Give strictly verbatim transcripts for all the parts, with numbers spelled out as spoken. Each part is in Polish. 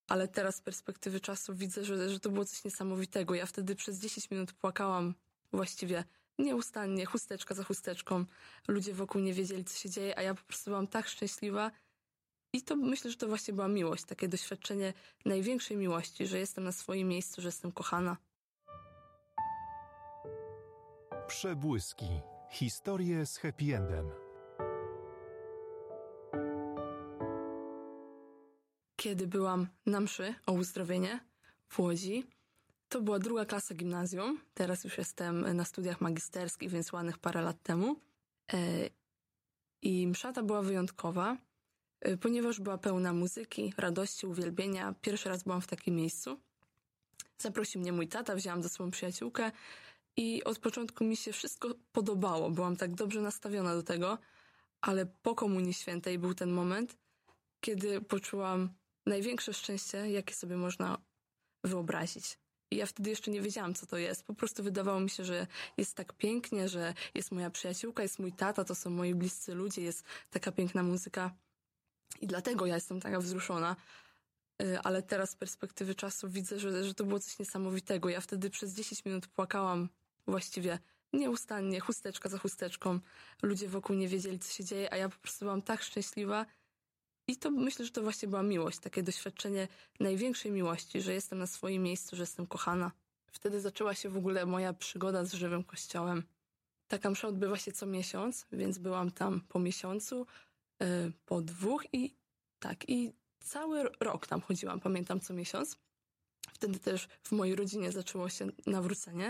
Ale teraz z perspektywy czasu widzę, że, że to było coś niesamowitego. Ja wtedy przez dziesięć minut płakałam właściwie nieustannie, chusteczka za chusteczką. Ludzie wokół nie wiedzieli, co się dzieje, a ja po prostu byłam tak szczęśliwa. I to myślę, że to właśnie była miłość, takie doświadczenie największej miłości, że jestem na swoim miejscu, że jestem kochana. Przebłyski. Historie z happy endem. Kiedy byłam na mszy o uzdrowienie w Łodzi, to była druga klasa gimnazjum. Teraz już jestem na studiach magisterskich, więc ładnych parę lat temu. I msza ta była wyjątkowa, ponieważ była pełna muzyki, radości, uwielbienia. Pierwszy raz byłam w takim miejscu. Zaprosił mnie mój tata, wzięłam ze sobą przyjaciółkę i od początku mi się wszystko podobało. Byłam tak dobrze nastawiona do tego, ale po Komunii Świętej był ten moment, kiedy poczułam największe szczęście, jakie sobie można wyobrazić. I ja wtedy jeszcze nie wiedziałam, co to jest. Po prostu wydawało mi się, że jest tak pięknie, że jest moja przyjaciółka, jest mój tata, to są moi bliscy ludzie, jest taka piękna muzyka. I dlatego ja jestem taka wzruszona. Ale teraz z perspektywy czasu widzę, że, że to było coś niesamowitego. Ja wtedy przez dziesięć minut płakałam właściwie nieustannie, chusteczka za chusteczką. Ludzie wokół nie wiedzieli, co się dzieje, a ja po prostu byłam tak szczęśliwa. I to myślę, że to właśnie była miłość, takie doświadczenie największej miłości, że jestem na swoim miejscu, że jestem kochana. Wtedy zaczęła się w ogóle moja przygoda z żywym kościołem. Taka msza odbywa się co miesiąc, więc byłam tam po miesiącu, yy, po dwóch i tak, i cały rok tam chodziłam, pamiętam, co miesiąc. Wtedy też w mojej rodzinie zaczęło się nawrócenie.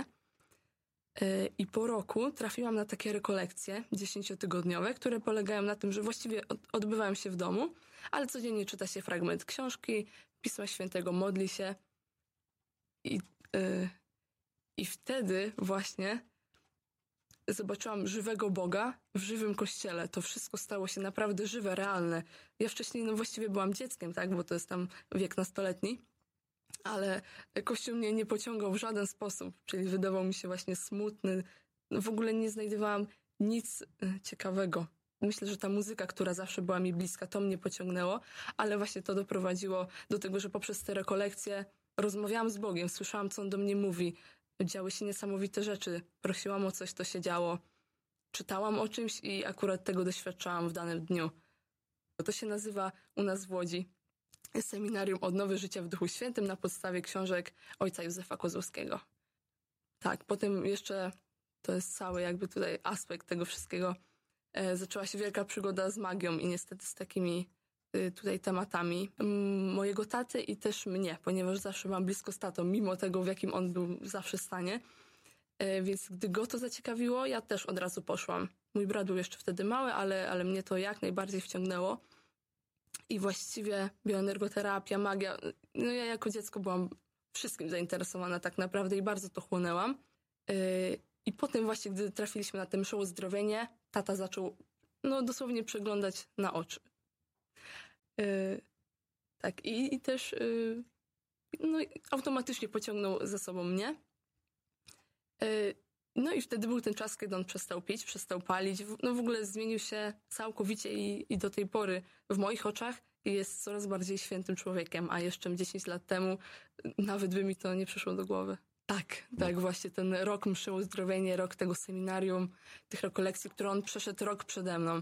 I po roku trafiłam na takie rekolekcje dziesięciotygodniowe, które polegają na tym, że właściwie odbywają się w domu, ale codziennie czyta się fragment książki, Pisma Świętego, modli się. I, yy, i wtedy właśnie zobaczyłam żywego Boga w żywym kościele. To wszystko stało się naprawdę żywe, realne. Ja wcześniej no właściwie byłam dzieckiem, tak, bo to jest tam wiek nastoletni. Ale Kościół mnie nie pociągał w żaden sposób, czyli wydawał mi się właśnie smutny. W ogóle nie znajdowałam nic ciekawego. Myślę, że ta muzyka, która zawsze była mi bliska, to mnie pociągnęło, ale właśnie to doprowadziło do tego, że poprzez te rekolekcje rozmawiałam z Bogiem, słyszałam, co On do mnie mówi. Działy się niesamowite rzeczy. Prosiłam o coś, to się działo. Czytałam o czymś i akurat tego doświadczałam w danym dniu. To się nazywa u nas w Łodzi Seminarium Odnowy Życia w Duchu Świętym na podstawie książek ojca Józefa Kozłowskiego. Tak, potem jeszcze, to jest cały jakby tutaj aspekt tego wszystkiego, e, zaczęła się wielka przygoda z magią i niestety z takimi y, tutaj tematami m, mojego taty i też mnie, ponieważ zawsze byłam blisko z tatą, mimo tego, w jakim on był zawsze stanie. E, więc gdy go to zaciekawiło, ja też od razu poszłam. Mój brat był jeszcze wtedy mały, ale, ale mnie to jak najbardziej wciągnęło. I właściwie bioenergoterapia, magia, no ja jako dziecko byłam wszystkim zainteresowana tak naprawdę i bardzo to chłonęłam. Yy, I potem właśnie, gdy trafiliśmy na tę mszę uzdrowienie, tata zaczął no dosłownie przeglądać na oczy. Yy, tak, i, i też yy, no, automatycznie pociągnął za sobą mnie. Yy, No i wtedy był ten czas, kiedy on przestał pić, przestał palić. No w ogóle zmienił się całkowicie i, i do tej pory w moich oczach jest coraz bardziej świętym człowiekiem, a jeszcze dziesięć lat temu nawet by mi to nie przyszło do głowy. Tak, tak, właśnie ten rok mszy uzdrowienie, rok tego seminarium, tych rekolekcji, które on przeszedł rok przede mną.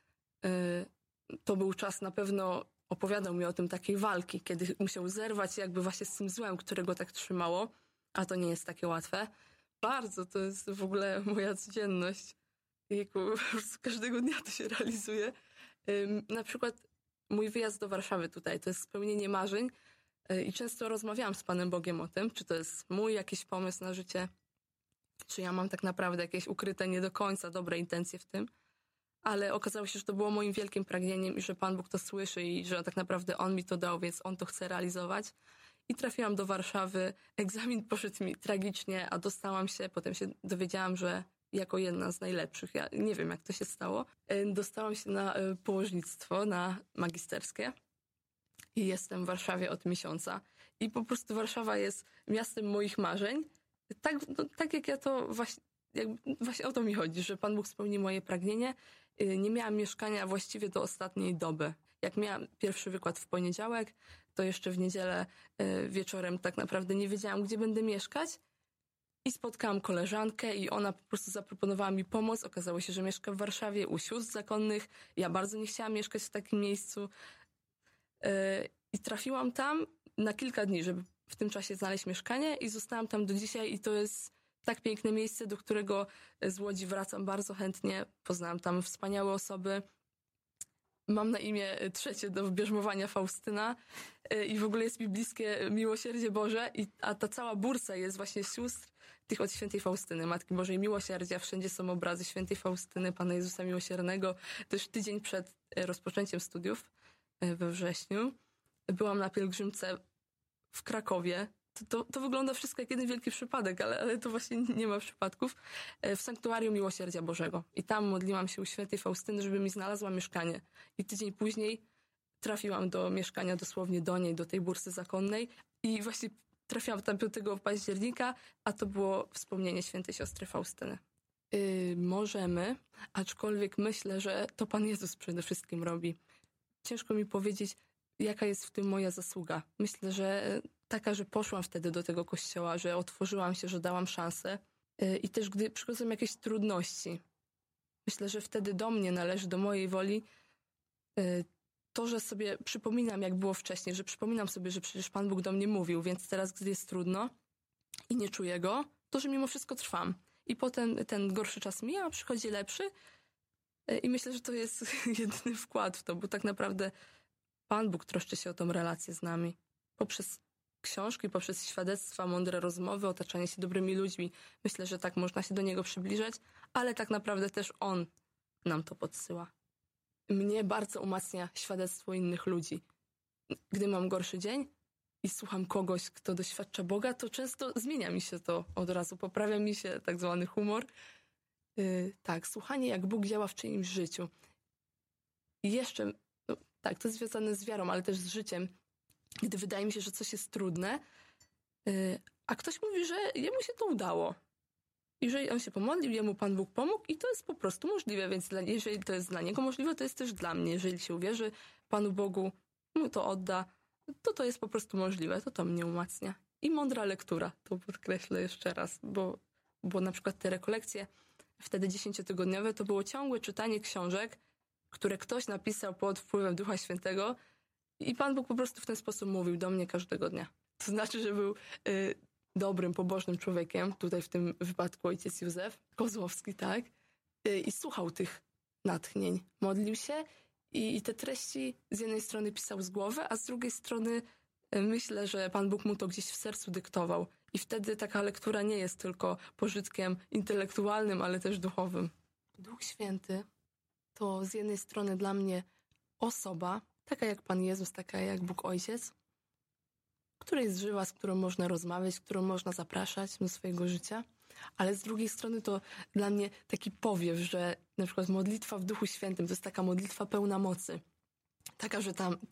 Yy, to był czas, na pewno opowiadał mi o tym takiej walki, kiedy musiał zerwać jakby właśnie z tym złem, które go tak trzymało, a to nie jest takie łatwe. Bardzo, to jest w ogóle moja codzienność. Jejku, po prostu każdego dnia to się realizuje. Ym, na przykład mój wyjazd do Warszawy tutaj, to jest spełnienie marzeń yy, i często rozmawiałam z Panem Bogiem o tym, czy to jest mój jakiś pomysł na życie, czy ja mam tak naprawdę jakieś ukryte nie do końca dobre intencje w tym, ale okazało się, że to było moim wielkim pragnieniem i że Pan Bóg to słyszy i że tak naprawdę On mi to dał, więc On to chce realizować. I trafiłam do Warszawy, egzamin poszedł mi tragicznie, a dostałam się, potem się dowiedziałam, że jako jedna z najlepszych, ja nie wiem jak to się stało, dostałam się na położnictwo, na magisterskie i jestem w Warszawie od miesiąca i po prostu Warszawa jest miastem moich marzeń, tak, no, tak jak ja to właśnie, jak, właśnie o to mi chodzi, że Pan Bóg spełni moje pragnienie. Nie miałam mieszkania właściwie do ostatniej doby. Jak miałam pierwszy wykład w poniedziałek, to jeszcze w niedzielę y, wieczorem tak naprawdę nie wiedziałam, gdzie będę mieszkać. I spotkałam koleżankę i ona po prostu zaproponowała mi pomoc. Okazało się, że mieszka w Warszawie u sióstr zakonnych. Ja bardzo nie chciałam mieszkać w takim miejscu. Yy, I trafiłam tam na kilka dni, żeby w tym czasie znaleźć mieszkanie i zostałam tam do dzisiaj i to jest tak piękne miejsce, do którego z Łodzi wracam bardzo chętnie. Poznałam tam wspaniałe osoby. Mam na imię trzecie do wybierzmowania Faustyna i w ogóle jest mi bliskie Miłosierdzie Boże, i, a ta cała bursa jest właśnie sióstr tych od świętej Faustyny, Matki Bożej Miłosierdzia. Wszędzie są obrazy świętej Faustyny, Pana Jezusa Miłosiernego. Też tydzień przed rozpoczęciem studiów we wrześniu byłam na pielgrzymce w Krakowie. To, to, to wygląda wszystko jak jeden wielki przypadek, ale, ale to właśnie nie ma przypadków. W Sanktuarium Miłosierdzia Bożego. I tam modliłam się u świętej Faustyny, żeby mi znalazła mieszkanie. I tydzień później trafiłam do mieszkania dosłownie do niej, do tej bursy zakonnej. I właśnie trafiłam tam piątego października, a to było wspomnienie świętej siostry Faustyny. Yy, możemy, aczkolwiek myślę, że to Pan Jezus przede wszystkim robi. Ciężko mi powiedzieć, jaka jest w tym moja zasługa. Myślę, że taka, że poszłam wtedy do tego kościoła, że otworzyłam się, że dałam szansę. Yy, I też gdy przychodzą jakieś trudności, myślę, że wtedy do mnie należy, do mojej woli, yy, to, że sobie przypominam, jak było wcześniej, że przypominam sobie, że przecież Pan Bóg do mnie mówił, więc teraz, gdy jest trudno i nie czuję Go, to, że mimo wszystko trwam. I potem ten gorszy czas mija, a przychodzi lepszy i myślę, że to jest jedyny wkład w to, bo tak naprawdę Pan Bóg troszczy się o tą relację z nami. Poprzez książki, poprzez świadectwa, mądre rozmowy, otaczanie się dobrymi ludźmi. Myślę, że tak można się do Niego przybliżać, ale tak naprawdę też On nam to podsyła. Mnie bardzo umacnia świadectwo innych ludzi. Gdy mam gorszy dzień i słucham kogoś, kto doświadcza Boga, to często zmienia mi się to od razu, poprawia mi się tak zwany humor. Yy, tak, słuchanie, jak Bóg działa w czyimś życiu. I jeszcze, no, tak, to jest związane z wiarą, ale też z życiem. Gdy wydaje mi się, że coś jest trudne, yy, a ktoś mówi, że jemu się to udało. Jeżeli on się pomodlił, jemu Pan Bóg pomógł i to jest po prostu możliwe, więc dla, jeżeli to jest dla niego możliwe, to jest też dla mnie. Jeżeli się uwierzy Panu Bogu, mu to odda, to to jest po prostu możliwe, to to mnie umacnia. I mądra lektura, to podkreślę jeszcze raz, bo, bo na przykład te rekolekcje wtedy dziesięciotygodniowe to było ciągłe czytanie książek, które ktoś napisał pod wpływem Ducha Świętego i Pan Bóg po prostu w ten sposób mówił do mnie każdego dnia. To znaczy, że był y, dobrym, pobożnym człowiekiem, tutaj w tym wypadku ojciec Józef Kozłowski, tak, y, i słuchał tych natchnień, modlił się i, i te treści z jednej strony pisał z głowy, a z drugiej strony y, myślę, że Pan Bóg mu to gdzieś w sercu dyktował i wtedy taka lektura nie jest tylko pożytkiem intelektualnym, ale też duchowym. Duch Święty to z jednej strony dla mnie osoba, taka jak Pan Jezus, taka jak Bóg Ojciec, która jest żywa, z którą można rozmawiać, którą można zapraszać do swojego życia, ale z drugiej strony to dla mnie taki powiew, że na przykład modlitwa w Duchu Świętym to jest taka modlitwa pełna mocy. Taka, że tam